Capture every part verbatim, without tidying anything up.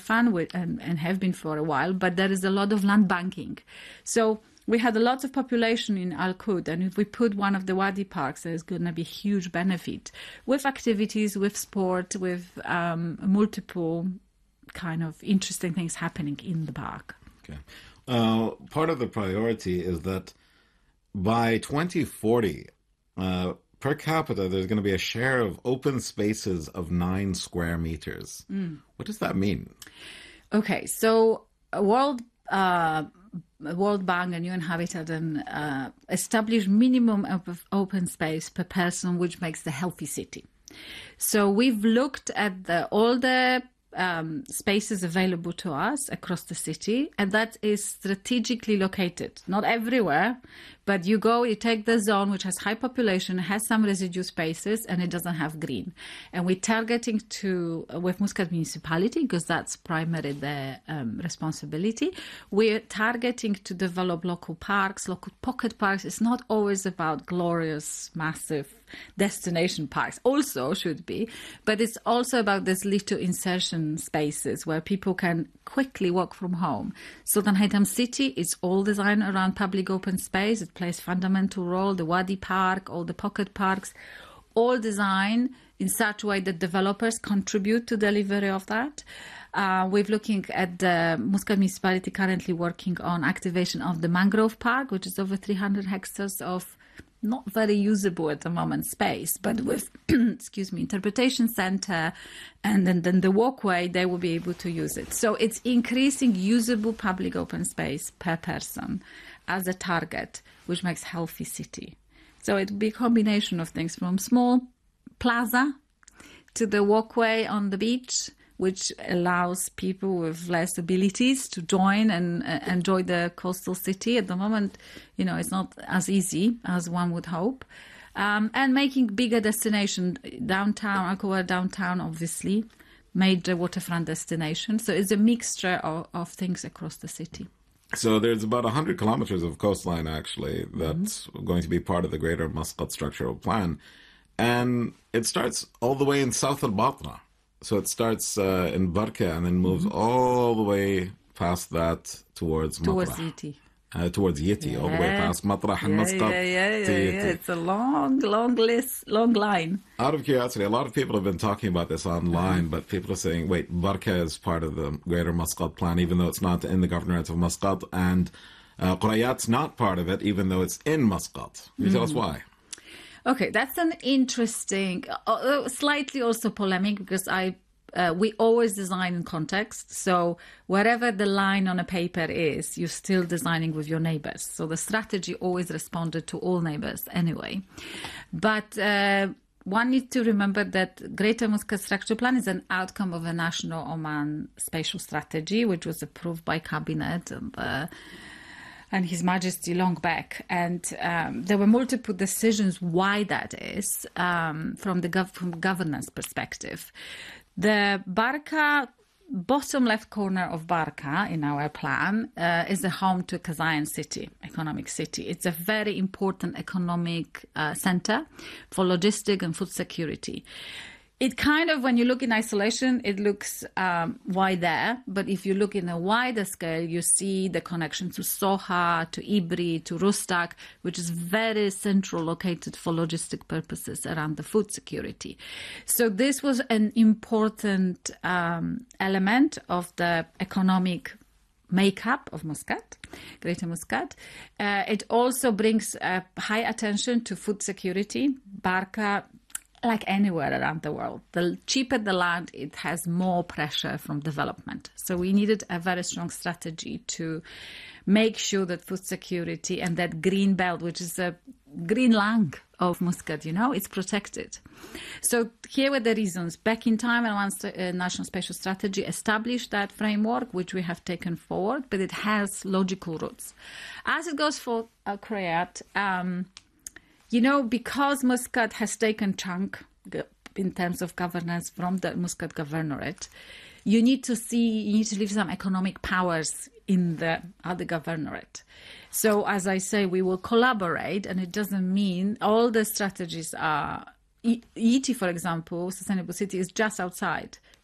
Kordofan with, and, and have been for a while, but there is a lot of land banking. So we had a lot of population in Al Qud, and if we put one of the Wadi parks, there's going to be huge benefit with activities, with sport, with um, multiple kind of interesting things happening in the park. Okay. Uh, part of the priority is that by twenty forty, uh, per capita, there's going to be a share of open spaces of nine square meters. Mm. What does that mean? Okay, so World uh, World Bank and U N Habitat and uh, establish minimum of open space per person, which makes the healthy city. So we've looked at the, all the um, spaces available to us across the city, and that is strategically located. Not everywhere, but you go, you take the zone which has high population, has some residue spaces, and it doesn't have green. And we're targeting to, uh, with Muscat municipality, because that's primarily their um, responsibility, we're targeting to develop local parks, local pocket parks. It's not always about glorious, massive destination parks, also should be, but it's also about this little insertion spaces where people can quickly walk from home. Sultan Haytham City is all designed around public open space. It plays fundamental role. The Wadi Park, all the pocket parks, all designed in such a way that developers contribute to delivery of that. Uh, we're looking at the Muscat municipality currently working on activation of the Mangrove Park, which is over three hundred hectares of not very usable at the moment space, but with, excuse me, interpretation center and then, then the walkway, they will be able to use it. So it's increasing usable public open space per person as a target, which makes healthy city. So it will be a combination of things from small plaza to the walkway on the beach, which allows people with less abilities to join and uh, enjoy the coastal city. At the moment, you know, it's not as easy as one would hope. Um, and making bigger destination, downtown, Alcoa downtown, obviously, major waterfront destination. So it's a mixture of, of things across the city. So there's about one hundred kilometers of coastline, actually, that's mm-hmm. going to be part of the Greater Muscat Structural Plan. And it starts all the way in South al-Batna. So it starts uh, in Barka and then moves mm-hmm. all the way past that towards Towards Matrah. Yiti. Uh, towards Yiti, yeah. all the way past Matrah and yeah, Muscat yeah, yeah, yeah, to Yiti. Yeah. It's a long, long list, long line. Out of curiosity, a lot of people have been talking about this online, mm-hmm. but people are saying, wait, Barka is part of the Greater Muscat Plan, even though it's not in the Governorate of Muscat, and uh, Qurayat's not part of it, even though it's in Muscat. Can you mm-hmm. tell us why? Okay, that's an interesting, uh, slightly also polemic, because I uh, we always design in context. So wherever the line on a paper is, you're still designing with your neighbors. So the strategy always responded to all neighbors anyway. But uh, one needs to remember that Greater Muscat Structure Plan is an outcome of a National Oman Spatial Strategy, which was approved by Cabinet and uh, and His Majesty long back. And um, there were multiple decisions why that is um, from the gov- from governance perspective. The Barka, bottom left corner of Barka in our plan uh, is the home to Kazayan city, economic city. It's a very important economic uh, center for logistic and food security. It kind of, when you look in isolation, it looks um, wide there. But if you look in a wider scale, you see the connection to Soha, to Ibri, to Rustak, which is very central located for logistic purposes around the food security. So this was an important um, element of the economic makeup of Muscat, Greater Muscat. Uh, it also brings uh, high attention to food security. Barka, like anywhere around the world, the cheaper the land, it has more pressure from development. So we needed a very strong strategy to make sure that food security and that green belt, which is a green lung of Muscat, you know, it's protected. So here were the reasons. Back in time, once the uh, National Spatial Strategy established that framework, which we have taken forward, but it has logical roots. As it goes for Al Qurayat, um, you know, because Muscat has taken chunk in terms of governance from the Muscat Governorate, you need to see, you need to leave some economic powers in the other governorate. So, as I say, we will collaborate, and it doesn't mean all the strategies are. Yiti, for example, Sustainable City is just outside.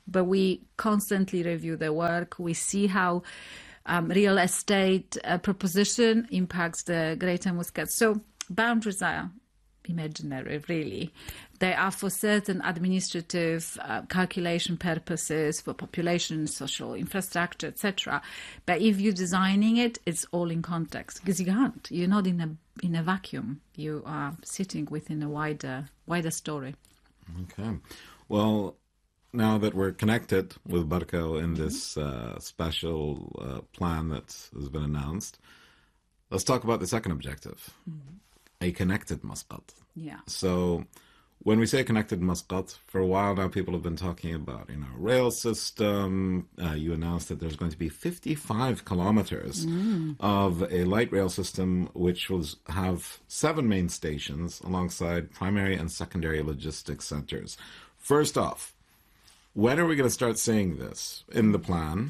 but we constantly review their work. We see how um, real estate uh, proposition impacts the Greater Muscat. So boundaries are imaginary, really. They are for certain administrative uh, calculation purposes, for population, social infrastructure, et cetera. But if you're designing it, it's all in context, because you can't. You're not in a in a vacuum. You are sitting within a wider wider story. Okay. Well, now that we're connected with Barka in this uh, special uh, plan that has been announced, let's talk about the second objective. Mm-hmm. A connected Muscat. Yeah. So when we say connected Muscat, for a while now people have been talking about, you know, rail system. Uh, you announced that there's going to be fifty-five kilometers mm. of a light rail system which will have seven main stations alongside primary and secondary logistics centers. First off, when are we going to start seeing this in the plan?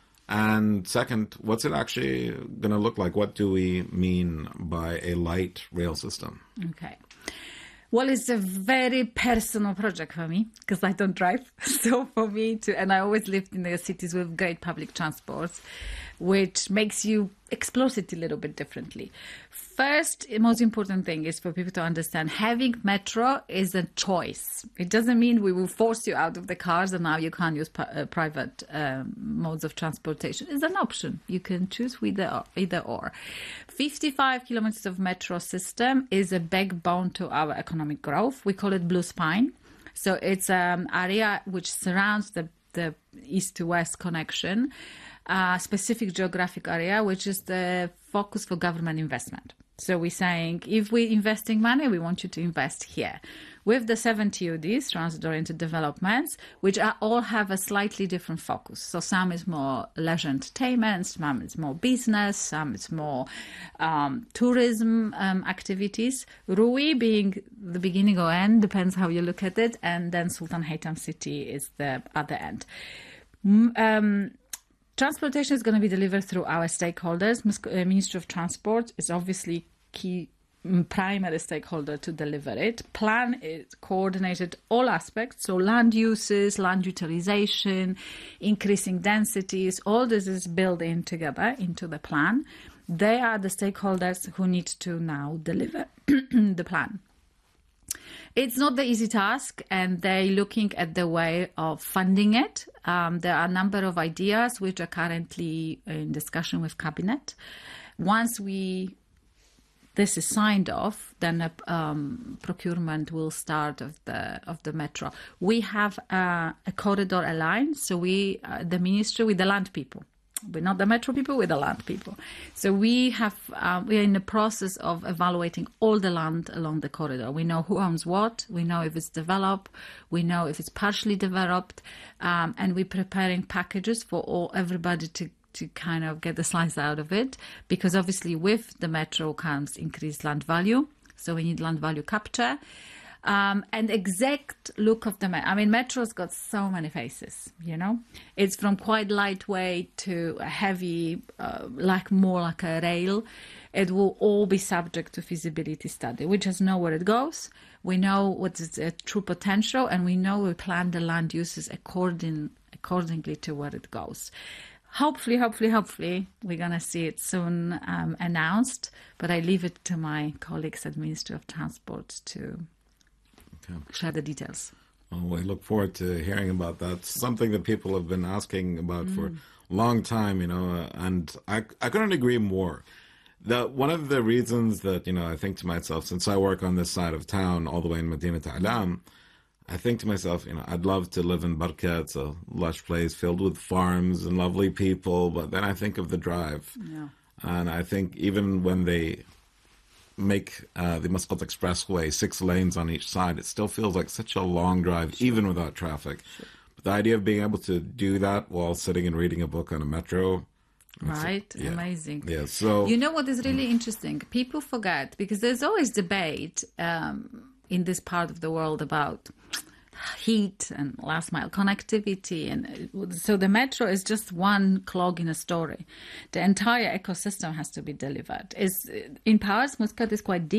And second, what's it actually going to look like? What do we mean by a light rail system? Okay. Well, it's a very personal project for me because I don't drive. So for me to, and I always lived in the cities with great public transport, which makes you explore it a little bit differently. First, the most important thing is for people to understand having metro is a choice. It doesn't mean we will force you out of the cars and now you can't use uh, private um, modes of transportation. It's an option. You can choose either or. Either or. fifty-five kilometers of metro system is a backbone to our economic growth. We call it Blue Spine. So it's an area which surrounds the, the east to west connection, a specific geographic area, which is the focus for government investment. So we're saying, if we're investing money, we want you to invest here. With the seven T O Ds, transit-oriented developments, which are, all have a slightly different focus. So some is more leisure entertainment, some is more business, some is more um, tourism um, activities. Rui being the beginning or end, depends how you look at it, and then Sultan Haytham City is the other end. Um, Transportation is going to be delivered through our stakeholders. Ministry of Transport is obviously key primary stakeholder to deliver it. Plan is coordinated all aspects, so land uses, land utilization, increasing densities, all this is built in together into the plan. They are the stakeholders who need to now deliver the plan. It's not the easy task, and they're looking at the way of funding it. Um, there are a number of ideas which are currently in discussion with Cabinet. Once we this is signed off, then a um, procurement will start of the of the metro. We have uh, a corridor aligned, so we, uh, the ministry, with the land people. We're not the metro people, we're the land people. So we have, uh, we are in the process of evaluating all the land along the corridor. We know who owns what, we know if it's developed, we know if it's partially developed, um, and we're preparing packages for all everybody to, to kind of get the slice out of it, because obviously with the metro comes increased land value. So we need land value capture. Um, and exact look of the metro. I mean, metro's got so many faces, you know. It's from quite lightweight to heavy, uh, like more like a rail. It will all be subject to feasibility study. We just know where it goes. We know what is the true potential, and we know we plan the land uses according accordingly to where it goes. Hopefully, hopefully, hopefully, we're going to see it soon um, announced. But I leave it to my colleagues at Ministry of Transport to Okay. share the details. Well, we look forward to hearing about that. Something that people have been asking about mm. for a long time, you know, uh, and I, I couldn't agree more. The, one of the reasons that, you know, I think to myself, since I work on this side of town, all the way in Madinat Alam, I think to myself, you know, I'd love to live in Barka. It's a lush place filled with farms and lovely people, but then I think of the drive. Yeah. And I think even when they make uh, the Muscat Expressway six lanes on each side, it still feels like such a long drive, sure. even without traffic. Sure. But the idea of being able to do that while sitting and reading a book on a metro, right? A, yeah. Amazing. Yeah. So you know what is really mm. interesting? People forget, because there's always debate um, in this part of the world about heat and last mile connectivity, and so the metro is just one clog in a story. The entire ecosystem has to be delivered. Is in parts, Muscat is quite deep,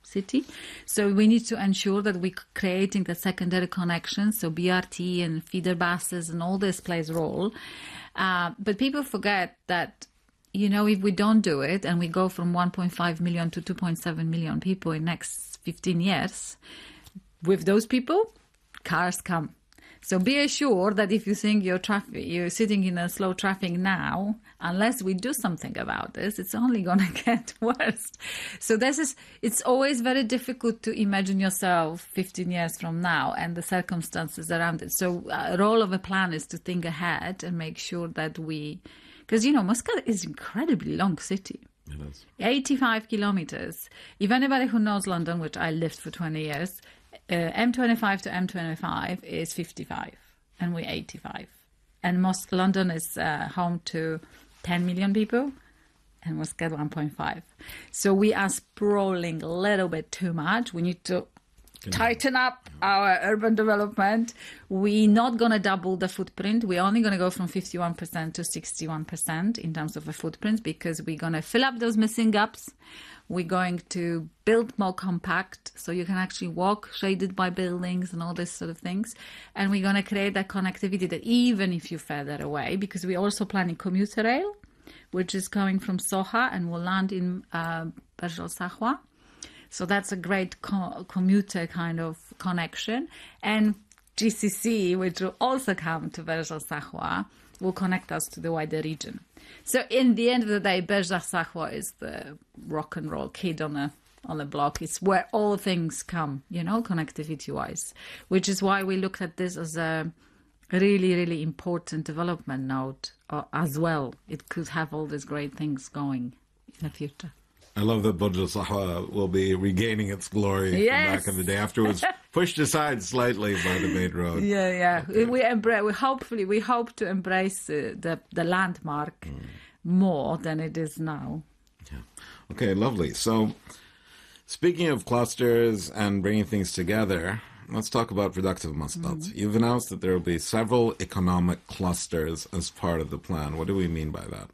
city. So we need to ensure that we're creating the secondary connections. So B R T and feeder buses and all this plays a role. Uh, but people forget that, you know, if we don't do it and we go from one point five million to two point seven million people in next fifteen years, with those people, cars come. So be assured that if you think you're traffic, you're sitting in a slow traffic now, unless we do something about this, it's only going to get worse. So this is, it's always very difficult to imagine yourself fifteen years from now and the circumstances around it. So a role of a plan is to think ahead and make sure that we, because, you know, Muscat is an incredibly long city. It is. eighty-five kilometers. If anybody who knows London, which I lived for twenty years, Uh, M twenty-five to M twenty-five is fifty-five, and we're eighty-five. And most London is uh, home to ten million people, and Muscat one point five. So we are sprawling a little bit too much. We need to tighten up our urban development. We're not going to double the footprint. We're only going to go from fifty-one percent to sixty-one percent in terms of a footprint, because we're going to fill up those missing gaps. We're going to build more compact, so you can actually walk shaded by buildings and all this sort of things. And we're going to create that connectivity that even if you're further away, because we're also planning commuter rail, which is coming from Soha and will land in uh, Burj Al Sahwa. So that's a great co- commuter kind of connection. And G C C, which will also come to Burj Al Sahwa, will connect us to the wider region. So in the end of the day, Burj Al Sahwa is the rock and roll kid on a on a block. It's where all things come, you know, connectivity-wise, which is why we looked at this as a really, really important development node uh, as well. It could have all these great things going in the future. I love that Burj Al Sahwa will be regaining its glory Yes. from back in the day after it was pushed aside slightly by the main road. Yeah, yeah. We, we embrace. We hopefully we hope to embrace uh, the the landmark mm. more than it is now. Yeah. Okay, lovely. So, speaking of clusters and bringing things together, let's talk about productive Muscat. Mm. You've announced that there will be several economic clusters as part of the plan. What do we mean by that?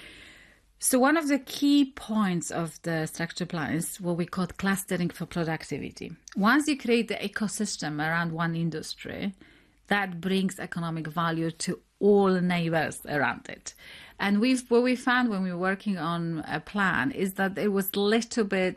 So one of the key points of the structure plan is what we call clustering for productivity. Once you create the ecosystem around one industry, that brings economic value to all neighbors around it. And we've what we found when we were working on a plan is that it was a little bit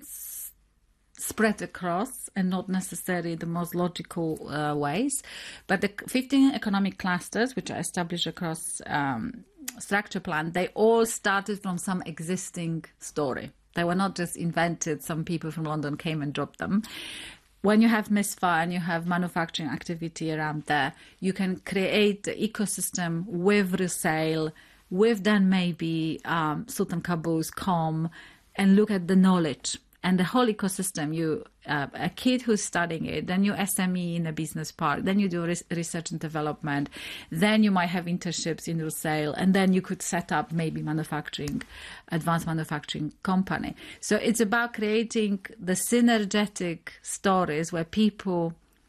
spread across and not necessarily the most logical uh, ways. But the fifteen economic clusters, which are established across um, structure plan, they all started from some existing story. They were not just invented. Some people from London came and dropped them. When you have MISFA and you have manufacturing activity around there, you can create the ecosystem with resale, with then maybe um, Sultan Qaboos, Com, and look at the knowledge. And the whole ecosystem, you uh, a kid who's studying it, then you S M E in a business park, then you do res- research and development, then you might have internships in resale, and then you could set up maybe manufacturing, advanced manufacturing company. So it's about creating the synergetic stories where people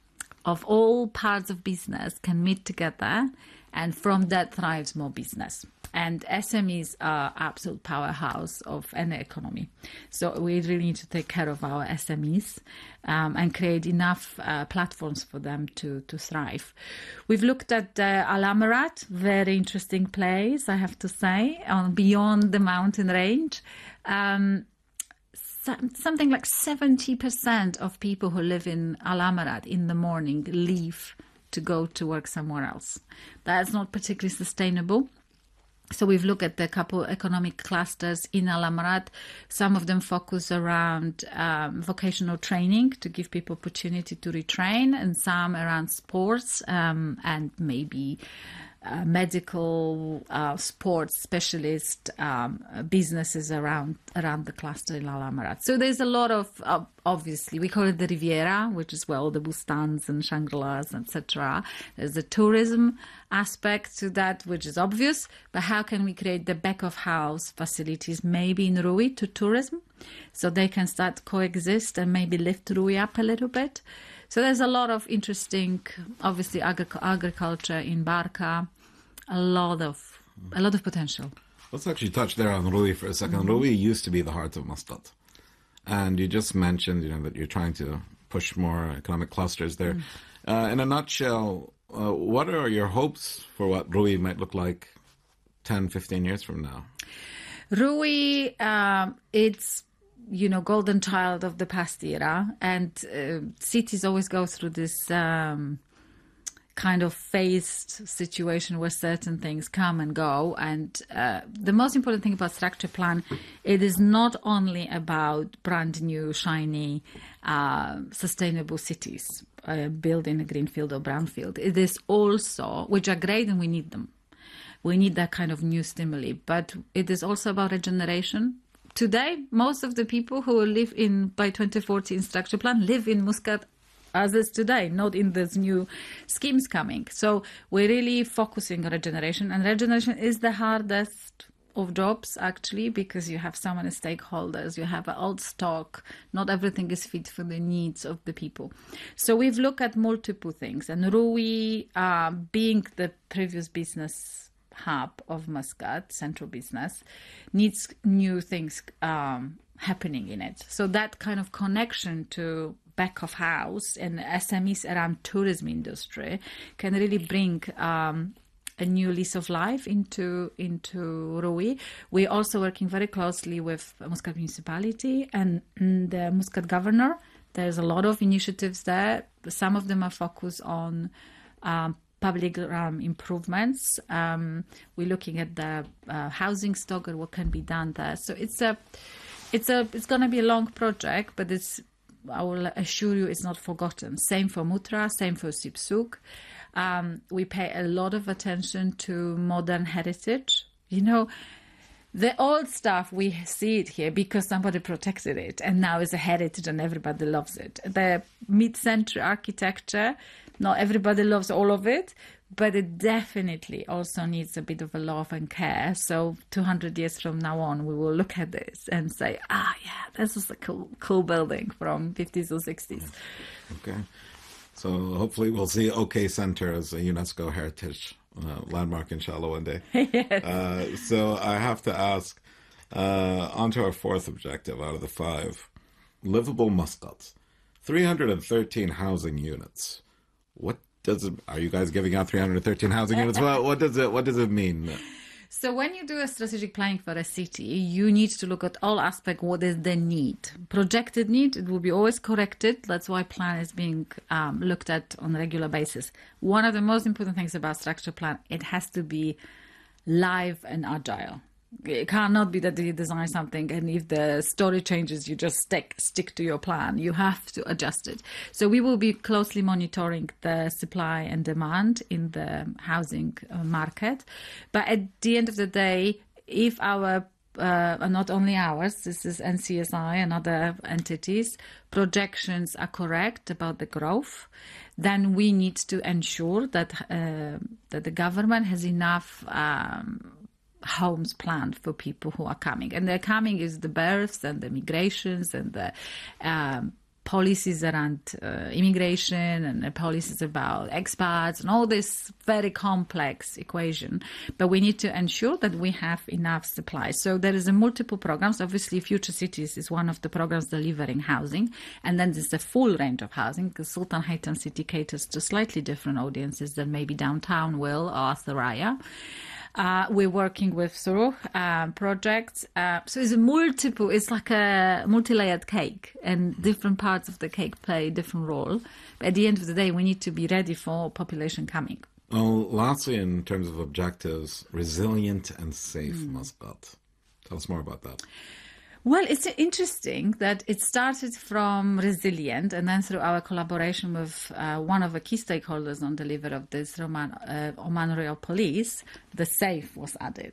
of all parts of business can meet together, and from that thrives more business. And S M Es are absolute powerhouse of any economy. So we really need to take care of our S M Es um, and create enough uh, platforms for them to, to thrive. We've looked at uh, Al Amarat, very interesting place, I have to say, on beyond the mountain range. Um, something like seventy percent of people who live in Al Amarat in the morning leave to go to work somewhere else. That's not particularly sustainable. So we've looked at a couple economic clusters in Al Amarat. Some of them focus around um, vocational training to give people opportunity to retrain, and some around sports um, and maybe uh, medical uh, sports specialist um, businesses around around the cluster in Al Amarat. So there's a lot of, uh, obviously, we call it the Riviera, which is where all the Bustans and Shangri-Las, et cetera. There's a tourism aspect to that, which is obvious, but how can we create the back of house facilities, maybe in Rui to tourism, so they can start coexist and maybe lift Rui up a little bit. So there's a lot of interesting, obviously, agri- agriculture in Barca, a lot of a lot of potential. Let's actually touch there on Rui for a second. Mm-hmm. Rui used to be the heart of Muscat. And you just mentioned, you know, that you're trying to push more economic clusters there. Mm. Uh, in a nutshell, uh, what are your hopes for what Rui might look like ten, fifteen years from now? Rui, um, it's, you know, golden child of the past era. And uh, cities always go through this um, kind of phased situation where certain things come and go. And uh, the most important thing about structure plan, it is not only about brand new, shiny, uh, sustainable cities uh, built in a greenfield or brownfield. It is also, which are great and we need them. We need that kind of new stimuli, but it is also about regeneration. Today, most of the people who will live in, by twenty forty in structure plan, live in Muscat as is today, not in these new schemes coming. So we're really focusing on regeneration, and regeneration is the hardest of jobs, actually, because you have so many stakeholders, you have an old stock, not everything is fit for the needs of the people. So we've looked at multiple things, and Rui, uh, being the previous business hub of Muscat, central business, needs new things um, happening in it. So that kind of connection to back of house and S M Es around tourism industry can really bring um, a new lease of life into into Rui. We're also working very closely with Muscat municipality and the Muscat governor. There's a lot of initiatives there. Some of them are focused on um, public um, improvements. Um, we're looking at the uh, housing stock and what can be done there. So it's a, it's a, it's going to be a long project, but it's, I will assure you, it's not forgotten. Same for Mutra, same for Sipsuk. Um, we pay a lot of attention to modern heritage. You know, the old stuff, we see it here because somebody protected it, and now it's a heritage and everybody loves it. The mid-century architecture, not everybody loves all of it, but it definitely also needs a bit of a love and care. So two hundred years from now on, we will look at this and say, ah, yeah, this is a cool, cool building from fifties or sixties. Okay. So hopefully we'll see OK Center as a UNESCO heritage uh, landmark, inshallah, one day. Yes. Uh, so I have to ask, uh, on to our fourth objective out of the five, livable Muscat, three hundred thirteen housing units. What does it, are you guys giving out three hundred thirteen housing units? Well, what does it, what does it mean? So when you do a strategic planning for a city, you need to look at all aspects. What is the need? Projected need, it will be always corrected. That's why plan is being um, looked at on a regular basis. One of the most important things about structure plan, it has to be live and agile. It cannot be that you design something and if the story changes, you just stick stick to your plan. You have to adjust it. So we will be closely monitoring the supply and demand in the housing market. But at the end of the day, if our uh, not only ours, this is N C S I and other entities, projections are correct about the growth, then we need to ensure that uh, that the government has enough um, homes planned for people who are coming. And they're coming is the births and the migrations and the um, policies around uh, immigration and the policies about expats and all this very complex equation. But we need to ensure that we have enough supply. So there is a multiple programs. Obviously, Future Cities is one of the programs delivering housing. And then there's a full range of housing because Sultan Haytham City caters to slightly different audiences than maybe downtown will or Thuraya. Uh, we're working with Suruh uh, projects. Uh, so it's a multiple, it's like a multi-layered cake and different parts of the cake play a different role. But at the end of the day, we need to be ready for population coming. Well, lastly, in terms of objectives, resilient and safe mm. Muscat. Tell us more about that. Well, it's interesting that it started from resilient and then through our collaboration with uh, one of the key stakeholders on delivery of this Oman, uh, Oman Royal Police, the SAFE was added.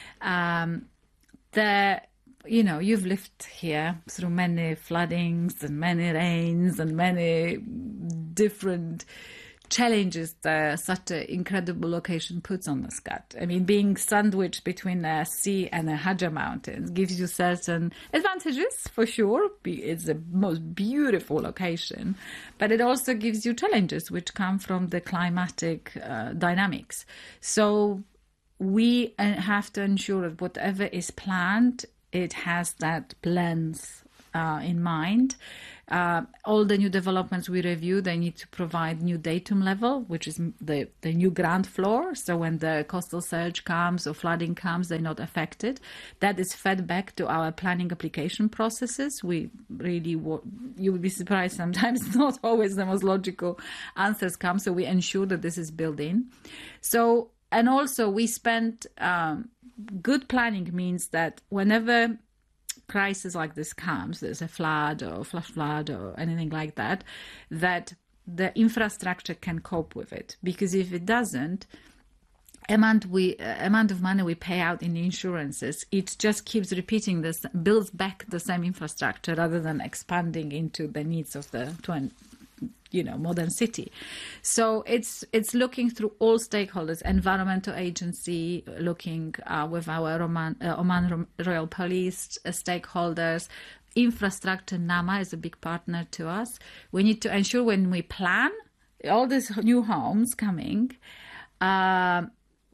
Um, the, you know, you've lived here through many floodings and many rains and many different challenges that such an incredible location puts on Muscat. I mean, being sandwiched between a sea and a Hajar Mountains gives you certain advantages, for sure. It's the most beautiful location, but it also gives you challenges which come from the climatic uh, dynamics. So we have to ensure that whatever is planned, it has that blends uh, in mind. Uh, all the new developments we review, they need to provide new datum level, which is the, the new ground floor. So when the coastal surge comes or flooding comes, they're not affected. That is fed back to our planning application processes. We really, you would be surprised sometimes, not always the most logical answers come. So we ensure that this is built in. So, and also we spend, um, good planning means that whenever crisis like this comes, there's a flood or flash flood or anything like that, that the infrastructure can cope with it. Because if it doesn't, amount we uh, amount of money we pay out in insurances, it just keeps repeating this, builds back the same infrastructure rather than expanding into the needs of the twenty, you know, modern city. So it's it's looking through all stakeholders, environmental agency, looking uh, with our Oman, uh, Oman Royal Police uh, stakeholders. Infrastructure, NAMA is a big partner to us. We need to ensure when we plan all these new homes coming, uh,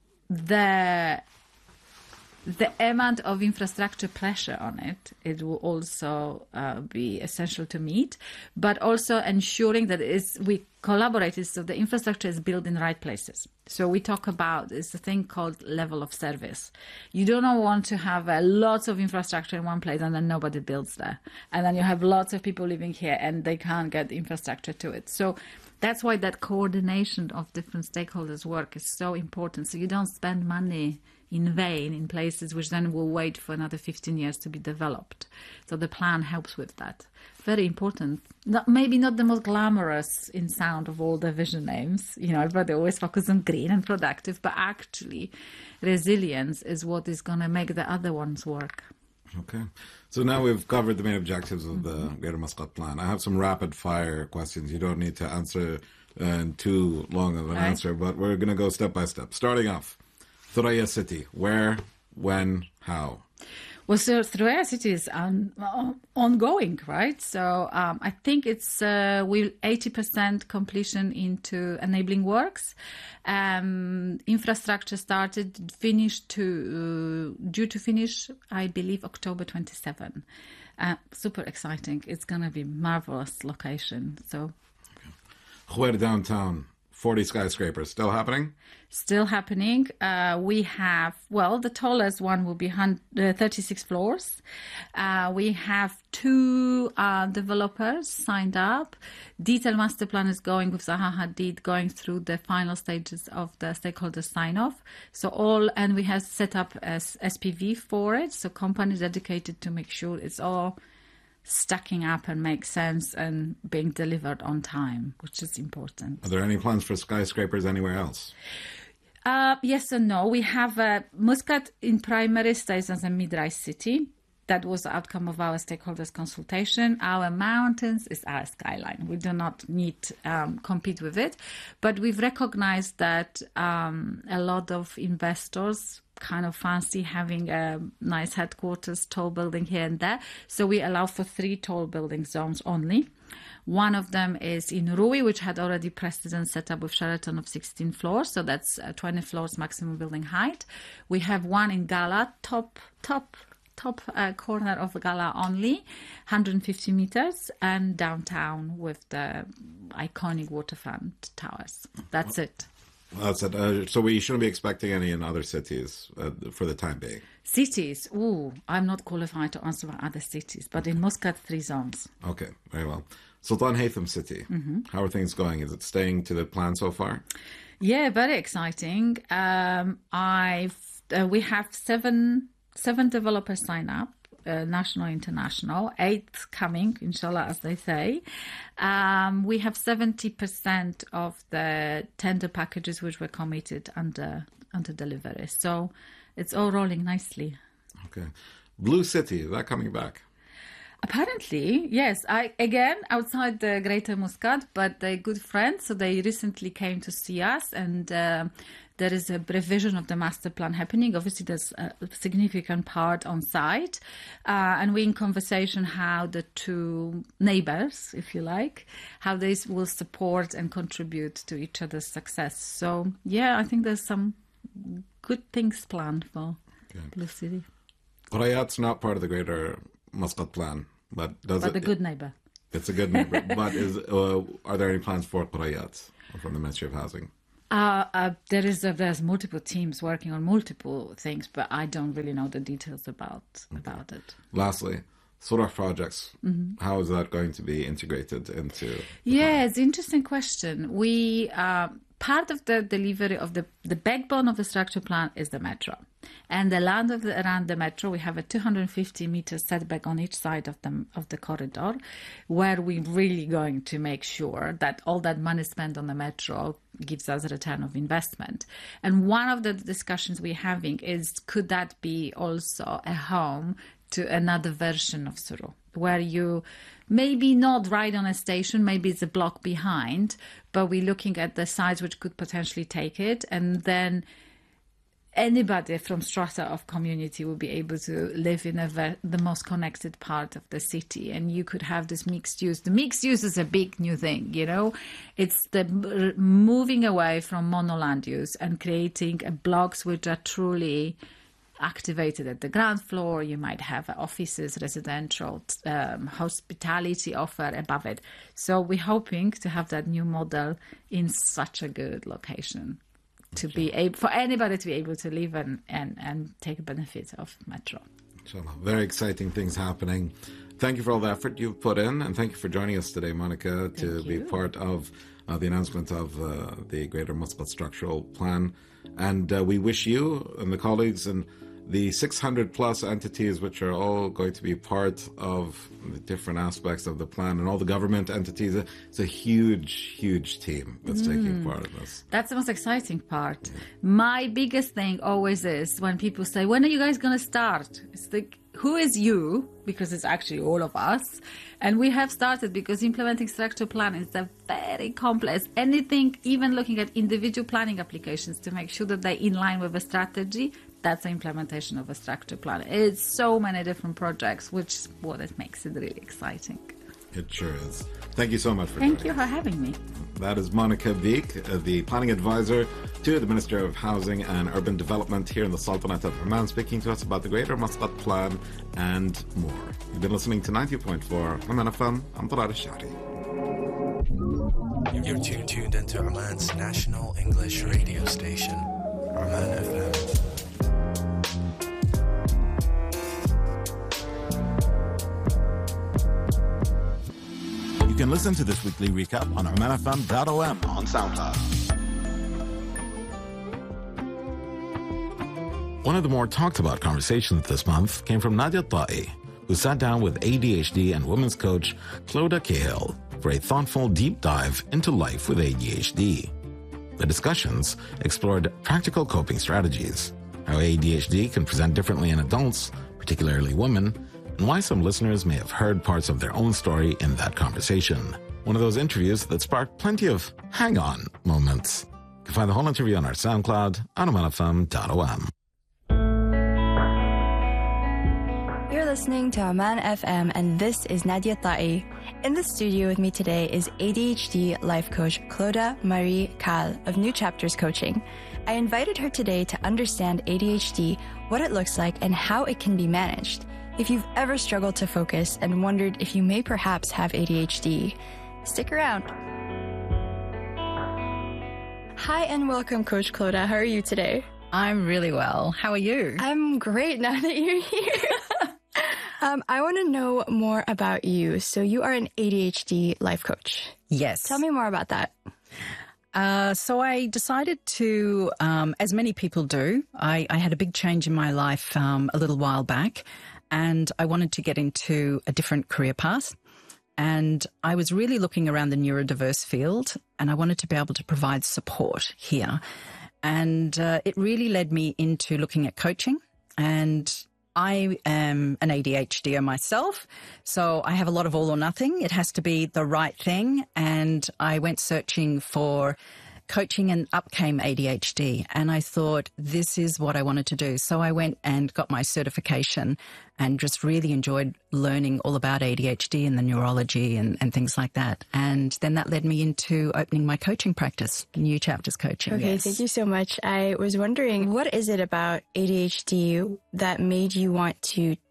the the amount of infrastructure pressure on it, it will also uh, be essential to meet, but also ensuring that is we collaborate so the infrastructure is built in the right places. So we talk about it's a thing called level of service. You don't want to have uh, lots of infrastructure in one place and then nobody builds there. And then you have lots of people living here and they can't get the infrastructure to it. So that's why that coordination of different stakeholders' work is so important. So you don't spend money in vain in places which then will wait for another fifteen years to be developed. So the plan helps with that. Very important. Not, maybe not the most glamorous in sound of all the vision names. You know, everybody always focuses on green and productive, but actually resilience is what is going to make the other ones work. Okay. So now we've covered the main objectives of the Greater Muscat Plan. I have some rapid fire questions. You don't need to answer uh, in too long of an right. answer, but we're going to go step by step. Starting off, Thuraya City. Where, when, how? Well, so Thuraya City is on, ongoing, right? So um, I think it's uh, we eighty percent completion into enabling works. Um, infrastructure started, finished to uh, due to finish, I believe, October twenty-seventh. Uh, super exciting. It's going to be marvelous location. So, Khuer downtown. forty skyscrapers still happening? Still happening. Uh, we have, well, the tallest one will be thirty-six floors. Uh, we have two uh, developers signed up. Detailed master plan is going with Zaha Hadid, going through the final stages of the stakeholder sign-off. So all, and we have set up as S P V for it. So company dedicated to make sure it's all stacking up and make sense and being delivered on time, which is important. Are there any plans for skyscrapers anywhere else? Uh, yes and no. We have uh, Muscat in primary stays as a mid-rise city. That was the outcome of our stakeholders consultation. Our mountains is our skyline. We do not need to um, compete with it. But we've recognized that um, a lot of investors kind of fancy having a nice headquarters, tall building here and there. So we allow for three tall building zones only. One of them is in Rui, which had already precedent set up with Sheraton of sixteen floors. So that's uh, twenty floors maximum building height. We have one in Gala, top, top, top uh, corner of Gala only, one hundred fifty meters, and downtown with the iconic waterfront towers. That's it. That's it. Uh, so we shouldn't be expecting any in other cities uh, for the time being. Cities. Ooh, I'm not qualified to answer about other cities, but in Muscat, three zones. Okay, very well. Sultan Haytham City. Mm-hmm. How are things going? Is it staying to the plan so far? Yeah, very exciting. Um, I've uh, we have seven seven developers sign up. Uh, national, international, eight coming, inshallah, as they say. Um, we have seventy percent of the tender packages which were committed under under delivery. So it's all rolling nicely. Okay. Blue City, is that coming back? Apparently, yes. I again outside the Greater Muscat, but they're good friends, so they recently came to see us, and uh, there is a revision of the master plan happening. Obviously, there's a significant part on site, uh, and we're in conversation how the two neighbors, if you like, how they will support and contribute to each other's success. So, yeah, I think there's some good things planned for okay. Blue City. Thurayat's not part of the Greater Muscat Plan. But does But it? the good neighbor. It's a good neighbor. But is uh, are there any plans for Qurayat from the Ministry of Housing? Uh, uh, there is uh, there's multiple teams working on multiple things, but I don't really know the details about okay. about it. Lastly, Surah projects. Mm-hmm. How is that going to be integrated into? Yeah, plan? It's an interesting question. We uh, part of the delivery of the the backbone of the structure plan is the metro, and the land of the, around the metro. We have a two hundred fifty meter setback on each side of the of the corridor, where we're really going to make sure that all that money spent on the metro gives us a return of investment. And one of the discussions we're having is, could that be also a home to another version of Suru, where you maybe not right on a station, maybe it's a block behind, but we're looking at the sites which could potentially take it, and then anybody from strata of community will be able to live in a ver- the most connected part of the city, and you could have this mixed use. The mixed use is a big new thing, you know. It's the r- moving away from monoland use and creating a blocks which are truly activated at the ground floor. You might have offices, residential, um, hospitality offer above it. So we're hoping to have that new model in such a good location to okay. be able for anybody to be able to live and, and, and take benefit of metro. Inshallah. Very exciting things happening. Thank you for all the effort you've put in, and thank you for joining us today, Monica, thank to you. be part of uh, the announcement of uh, the Greater Muscat Structural Plan. And uh, we wish you and the colleagues and the six hundred plus entities which are all going to be part of the different aspects of the plan, and all the government entities. It's a huge, huge team that's mm. taking part in this. That's the most exciting part. Yeah. My biggest thing always is when people say, when are you guys going to start? It's like, who is you? Because it's actually all of us. And we have started because implementing structural plan is a very complex. Anything, even looking at individual planning applications to make sure that they're in line with a strategy, that's the implementation of a structure plan. It's so many different projects, which is what it makes it really exciting. It sure is. Thank you so much for Thank you us. for having me. That is Monica Beek, the planning advisor to the Minister of Housing and Urban Development here in the Sultanate of Oman, speaking to us about the Greater Muscat Plan and more. You've been listening to ninety point four Oman F M. I'm Tarar al-Shahri. You're tuned, tuned into Oman's national English radio station, Oman F M. You can listen to this weekly recap on oman f m dot o m on SoundCloud. One of the more talked about conversations this month came from Nadia Ta'i, who sat down with A D H D and women's coach Clodagh Cahill for a thoughtful deep dive into life with A D H D. The discussions explored practical coping strategies, how A D H D can present differently in adults, particularly women, and why some listeners may have heard parts of their own story in that conversation. One of those interviews that sparked plenty of hang-on moments. You can find the whole interview on our SoundCloud on oman f m dot o m. You're listening to Oman F M, and this is Nadia Ta'i. In the studio with me today is A D H D life coach Clodagh Marie Cahill of New Chapters Coaching. I invited her today to understand A D H D, what it looks like, and how it can be managed. If you've ever struggled to focus and wondered if you may perhaps have A D H D, stick around. Hi and welcome, Coach Clodagh. How are you today? I'm really well. How are you? I'm great now that you're here. um, I want to know more about you. So you are an A D H D life coach. Yes. Tell me more about that. Uh, so I decided to, um, as many people do, I, I had a big change in my life um, a little while back. And I wanted to get into a different career path. And I was really looking around the neurodiverse field, and I wanted to be able to provide support here. And uh, it really led me into looking at coaching. And I am an A D H D er myself, so I have a lot of all or nothing. It has to be the right thing. And I went searching for coaching, and up came A D H D. And I thought, this is what I wanted to do. So I went and got my certification and just really enjoyed learning all about A D H D and the neurology and, and things like that. And then that led me into opening my coaching practice, New Chapters Coaching. Okay, yes. Thank you so much. I was wondering, what is it about A D H D that made you want to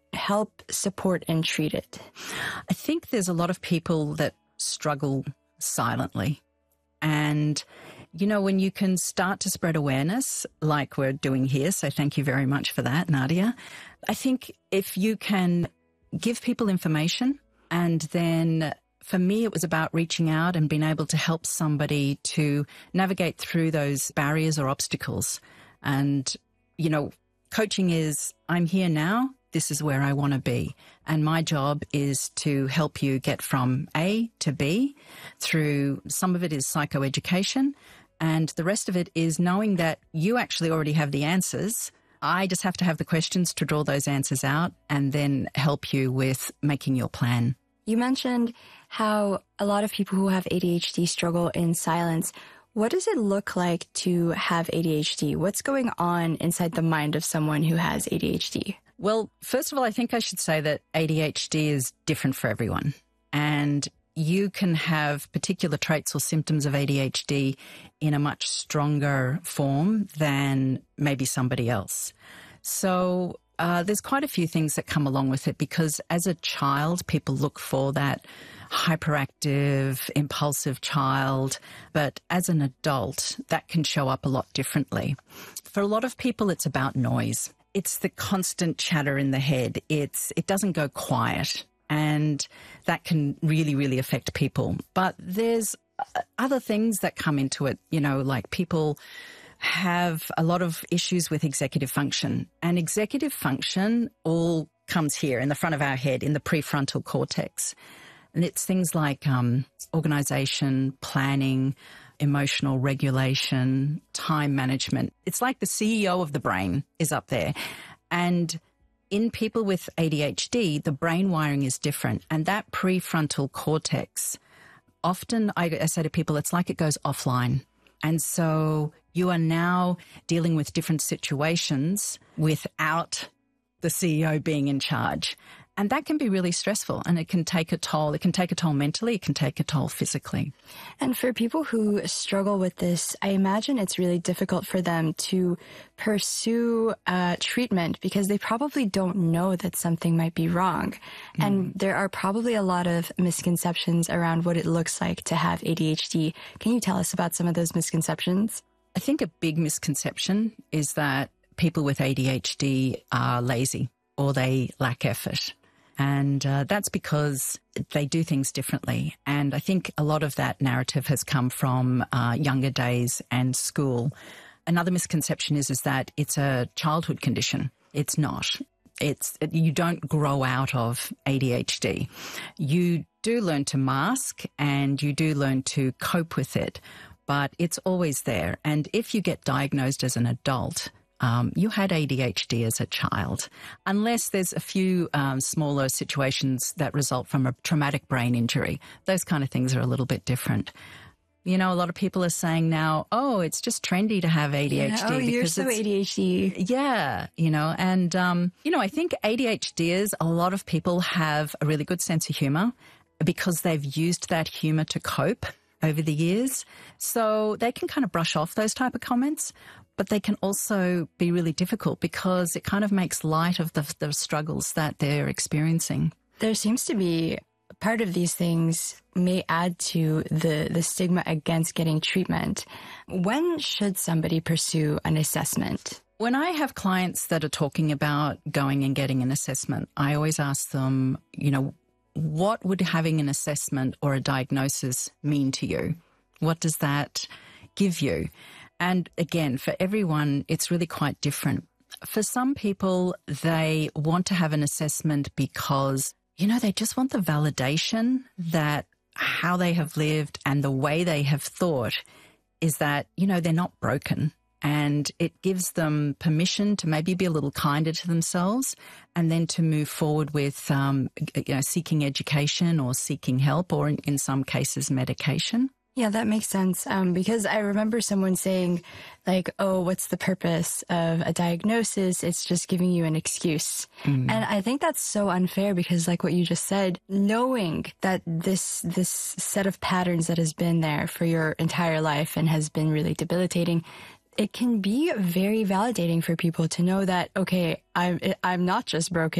help support and treat it? I think there's a lot of people that struggle silently. And, you know, when you can start to spread awareness like we're doing here, so thank you very much for that, Nadia. I think if you can give people information, and then for me, it was about reaching out and being able to help somebody to navigate through those barriers or obstacles. And, you know, coaching is, I'm here now, this is where I want to be. And my job is to help you get from A to B through, some of it is psychoeducation, and the rest of it is knowing that you actually already have the answers. I just have to have the questions to draw those answers out and then help you with making your plan. You mentioned how a lot of people who have A D H D struggle in silence. What does it look like to have A D H D? What's going on inside the mind of someone who has A D H D? Well, first of all, I think I should say that A D H D is different for everyone. And you can have particular traits or symptoms of A D H D in a much stronger form than maybe somebody else. So uh, there's quite a few things that come along with it, because as a child, people look for that hyperactive, impulsive child. But as an adult, that can show up a lot differently. For a lot of people, it's about noise. It's the constant chatter in the head. It's it doesn't go quiet. And that can really, really affect people. But there's other things that come into it, you know, like people have a lot of issues with executive function. And executive function all comes here in the front of our head, in the prefrontal cortex. And it's things like um, organization, planning, emotional regulation, time management. It's like the C E O of the brain is up there. And in people with A D H D, the brain wiring is different. And that prefrontal cortex, often I, I say to people, it's like it goes offline. And so you are now dealing with different situations without the C E O being in charge. And that can be really stressful, and it can take a toll. It can take a toll mentally. It can take a toll physically. And for people who struggle with this, I imagine it's really difficult for them to pursue uh, treatment because they probably don't know that something might be wrong. Mm. And there are probably a lot of misconceptions around what it looks like to have A D H D. Can you tell us about some of those misconceptions? I think a big misconception is that people with A D H D are lazy or they lack effort. And uh, that's because they do things differently. And I think a lot of that narrative has come from uh, younger days and school. Another misconception is, is that it's a childhood condition. It's not. It's you don't grow out of A D H D. You do learn to mask and you do learn to cope with it, but it's always there. And if you get diagnosed as an adult, Um, you had A D H D as a child, unless there's a few um, smaller situations that result from a traumatic brain injury. Those kind of things are a little bit different. You know, a lot of people are saying now, oh, it's just trendy to have A D H D. Yeah, oh, you're so A D H D. Yeah, you know, and, um, you know, I think ADHDers, a lot of people have a really good sense of humor because they've used that humor to cope over the years. So they can kind of brush off those type of comments. But they can also be really difficult because it kind of makes light of the, the struggles that they're experiencing. There seems to be part of these things may add to the, the stigma against getting treatment. When should somebody pursue an assessment? When I have clients that are talking about going and getting an assessment, I always ask them, you know, what would having an assessment or a diagnosis mean to you? What does that give you? And again, for everyone, it's really quite different. For some people, they want to have an assessment because, you know, they just want the validation that how they have lived and the way they have thought is that, you know, they're not broken. And it gives them permission to maybe be a little kinder to themselves and then to move forward with, um, you know, seeking education or seeking help or in, in some cases, medication. Yeah, that makes sense. Um, because I remember someone saying like, oh, what's the purpose of a diagnosis? It's just giving you an excuse. Mm. And I think that's so unfair because like what you just said, knowing that this, this set of patterns that has been there for your entire life and has been really debilitating, it can be very validating for people to know that, okay, I'm, I'm not just broken.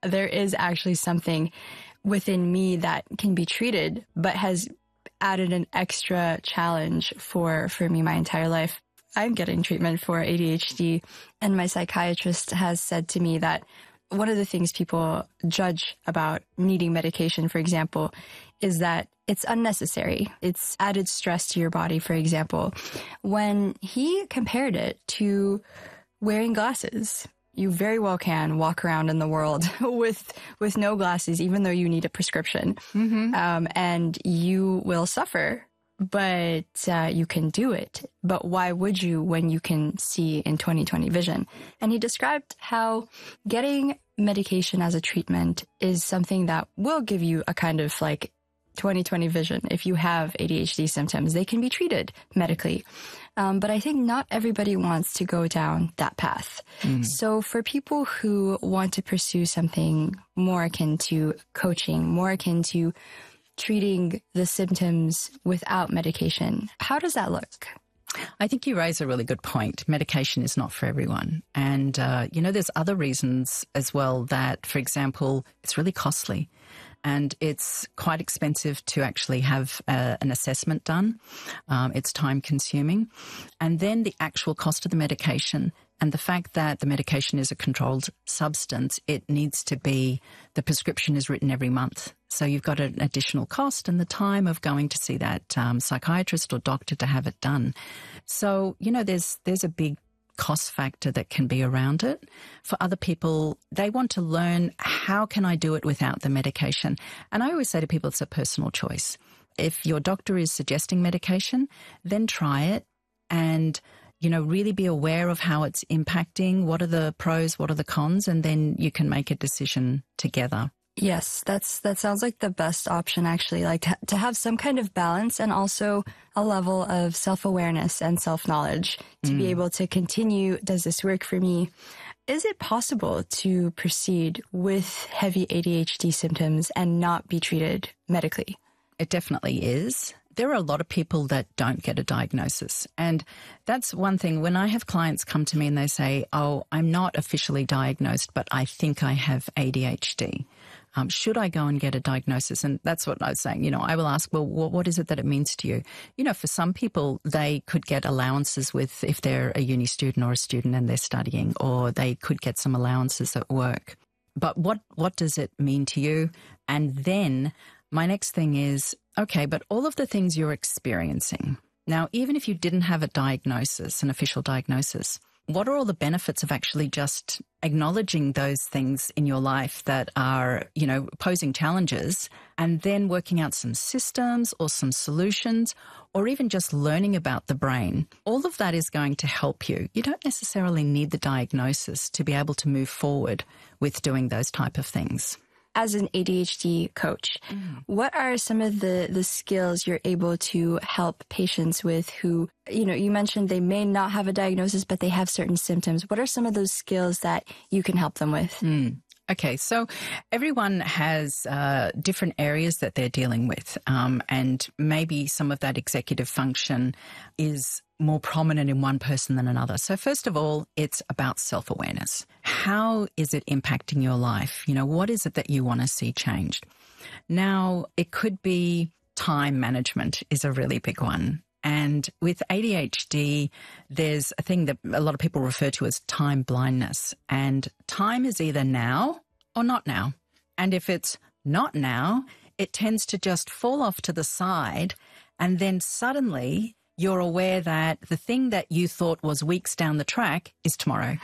there is actually something within me that can be treated, but has added an extra challenge for, for me my entire life. I'm getting treatment for A D H D, and my psychiatrist has said to me that one of the things people judge about needing medication, for example, is that it's unnecessary. It's added stress to your body, for example. When he compared it to wearing glasses, you very well can walk around in the world with with no glasses, even though you need a prescription. Mm-hmm. Um, and you will suffer, but uh, you can do it. But why would you when you can see in twenty twenty vision? And he described how getting medication as a treatment is something that will give you a kind of like twenty twenty vision. If you have A D H D symptoms, they can be treated medically. Um, but I think not everybody wants to go down that path. Mm. So for people who want to pursue something more akin to coaching, more akin to treating the symptoms without medication, how does that look? I think you raise a really good point. Medication is not for everyone. And, uh, you know, there's other reasons as well that, for example, it's really costly. And it's quite expensive to actually have uh, an assessment done. Um, it's time consuming. And then the actual cost of the medication and the fact that the medication is a controlled substance, it needs to be, the prescription is written every month. So you've got an additional cost and the time of going to see that um, psychiatrist or doctor to have it done. So, you know, there's there's a big cost factor that can be around it. For other people, they want to learn, how can I do it without the medication? And I always say to people, it's a personal choice. If your doctor is suggesting medication, then try it and, you know, really be aware of how it's impacting. What are the pros? What are the cons? And then you can make a decision together. Yes, that's that sounds like the best option, actually, like to, to have some kind of balance and also a level of self-awareness and self-knowledge to mm. be able to continue, does this work for me? Is it possible to proceed with heavy A D H D symptoms and not be treated medically? It definitely is. There are a lot of people that don't get a diagnosis. And that's one thing. When I have clients come to me and they say, oh, I'm not officially diagnosed, but I think I have A D H D. Um, should I go and get a diagnosis? And that's what I was saying. You know, I will ask, well, what is it that it means to you? You know, for some people, they could get allowances with, if they're a uni student or a student and they're studying, or they could get some allowances at work. But what, what does it mean to you? And then my next thing is, okay, but all of the things you're experiencing. Now, even if you didn't have a diagnosis, an official diagnosis, what are all the benefits of actually just acknowledging those things in your life that are, you know, posing challenges, and then working out some systems or some solutions, or even just learning about the brain? All of that is going to help you. You don't necessarily need the diagnosis to be able to move forward with doing those type of things. As an A D H D coach, mm. what are some of the, the skills you're able to help patients with who, you know, you mentioned they may not have a diagnosis, but they have certain symptoms. What are some of those skills that you can help them with? Mm. Okay, so everyone has uh, different areas that they're dealing with, um, and maybe some of that executive function is more prominent in one person than another. So first of all, it's about self-awareness. How is it impacting your life? You know, what is it that you want to see changed? Now, it could be time management is a really big one. And with A D H D, there's a thing that a lot of people refer to as time blindness. And time is either now or not now. And if it's not now, it tends to just fall off to the side. And then suddenly you're aware that the thing that you thought was weeks down the track is tomorrow.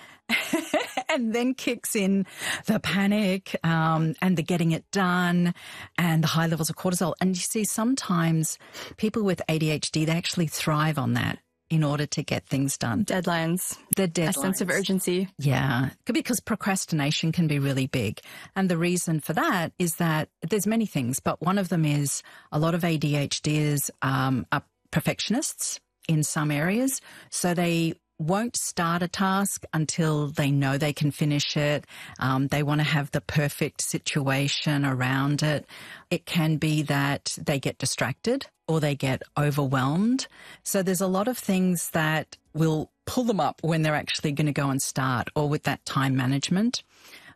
And then kicks in the panic um, and the getting it done and the high levels of cortisol. And you see, sometimes people with A D H D, they actually thrive on that in order to get things done. Deadlines. The deadlines. A sense of urgency. Yeah, because procrastination can be really big. And the reason for that is that there's many things, but one of them is a lot of A D H Ds um, are perfectionists in some areas. So they won't start a task until they know they can finish it. Um, they want to have the perfect situation around it. It can be that they get distracted or they get overwhelmed. So there's a lot of things that will pull them up when they're actually going to go and start, or with that time management.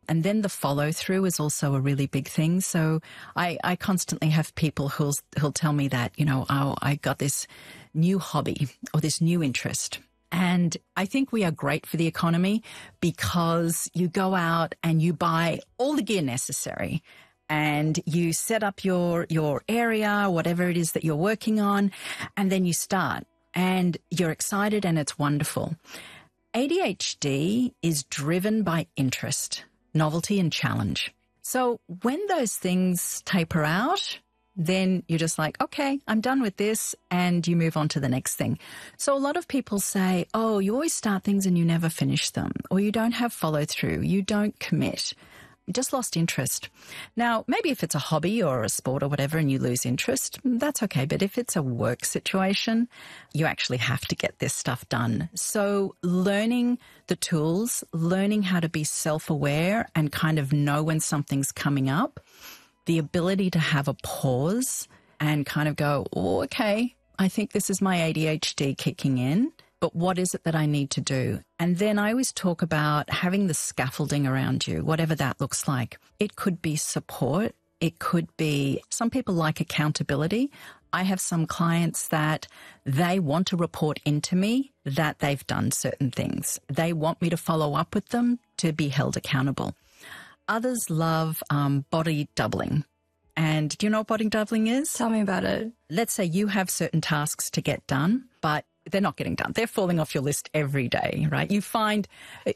And then the follow through is also a really big thing. So I, I constantly have people who'll, who'll tell me that, you know, oh, I got this new hobby or this new interest. And I think we are great for the economy because you go out and you buy all the gear necessary and you set up your, your area, whatever it is that you're working on, and then you start and you're excited and it's wonderful. A D H D is driven by interest, novelty and challenge. So when those things taper out, then you're just like, okay, I'm done with this, and you move on to the next thing. So a lot of people say, oh, you always start things and you never finish them, or you don't have follow through, you don't commit. You just lost interest. Now, maybe if it's a hobby or a sport or whatever and you lose interest, that's okay. But if it's a work situation, you actually have to get this stuff done. So learning the tools, learning how to be self-aware and kind of know when something's coming up, the ability to have a pause and kind of go, oh, okay, I think this is my A D H D kicking in, but what is it that I need to do? And then I always talk about having the scaffolding around you, whatever that looks like. It could be support. It could be, some people like accountability. I have some clients that they want to report into me that they've done certain things. They want me to follow up with them to be held accountable. Others love um, body doubling. And do you know what body doubling is? Tell me about it. Let's say you have certain tasks to get done, but they're not getting done. They're falling off your list every day, right? You find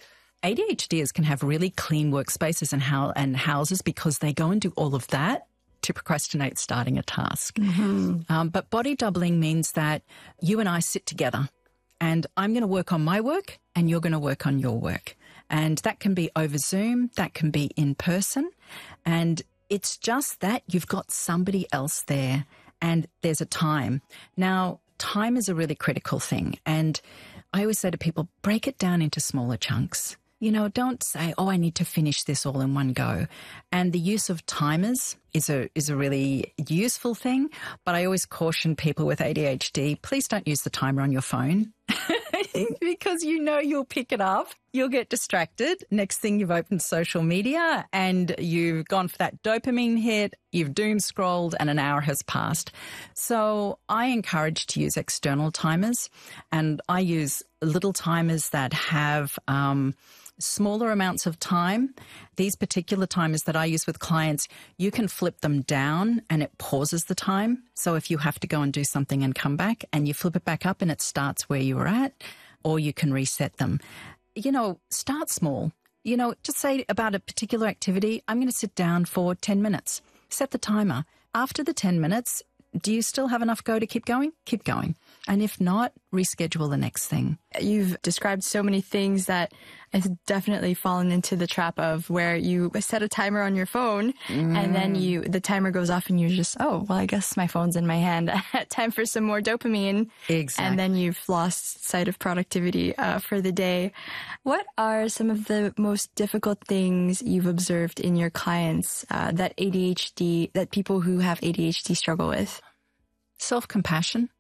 ADHDers can have really clean workspaces and, how, and houses because they go and do all of that to procrastinate starting a task. Mm-hmm. Um, but body doubling means that you and I sit together and I'm going to work on my work and you're going to work on your work. And that can be over Zoom, that can be in person. And it's just that you've got somebody else there and there's a time. Now, time is a really critical thing. And I always say to people, break it down into smaller chunks. You know, don't say, oh, I need to finish this all in one go. And the use of timers is a is a really useful thing. But I always caution people with A D H D, please don't use the timer on your phone because you know you'll pick it up. You'll get distracted. Next thing you've opened social media and you've gone for that dopamine hit, you've doom scrolled and an hour has passed. So I encourage to use external timers, and I use little timers that have um, smaller amounts of time. These particular timers that I use with clients, you can flip them down and it pauses the time. So if you have to go and do something and come back and you flip it back up and it starts where you were at, or you can reset them. You know, start small. You know, just say about a particular activity, I'm going to sit down for ten minutes. Set the timer. After the ten minutes, do you still have enough go to keep going? Keep going. And if not, reschedule the next thing. You've described so many things that I've definitely fallen into the trap of where you set a timer on your phone mm. and then you the timer goes off and you're just, oh, well, I guess my phone's in my hand. Time for some more dopamine. Exactly. And then you've lost sight of productivity uh, for the day. What are some of the most difficult things you've observed in your clients uh, that A D H D, that people who have A D H D struggle with? Self-compassion.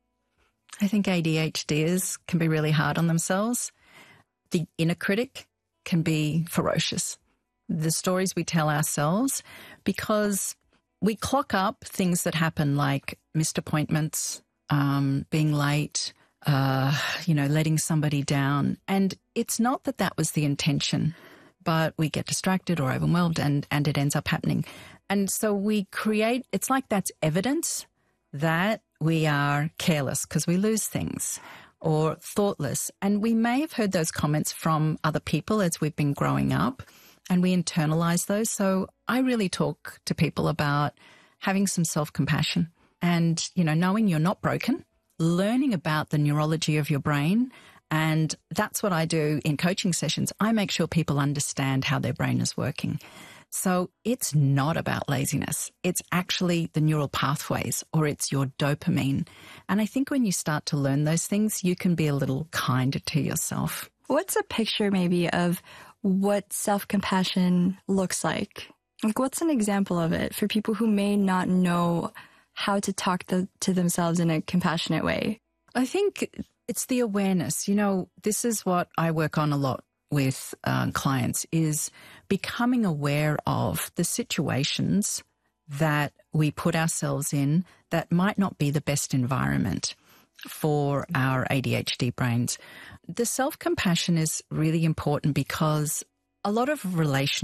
I think A D H Ders can be really hard on themselves. The inner critic can be ferocious. The stories we tell ourselves, because we clock up things that happen like missed appointments, um, being late, uh, you know, letting somebody down. And it's not that that was the intention, but we get distracted or overwhelmed and, and it ends up happening. And so we create, it's like that's evidence that we are careless because we lose things, or thoughtless. And we may have heard those comments from other people as we've been growing up, and we internalize those. So I really talk to people about having some self-compassion and, you know, knowing you're not broken, learning about the neurology of your brain. And that's what I do in coaching sessions. I make sure people understand how their brain is working. So it's not about laziness. It's actually the neural pathways, or it's your dopamine. And I think when you start to learn those things, you can be a little kinder to yourself. What's a picture maybe of what self-compassion looks like? Like, what's an example of it for people who may not know how to talk the, to themselves in a compassionate way? I think it's the awareness. You know, this is what I work on a lot with uh, clients is becoming aware of the situations that we put ourselves in that might not be the best environment for our A D H D brains. The self-compassion is really important because a lot of relationships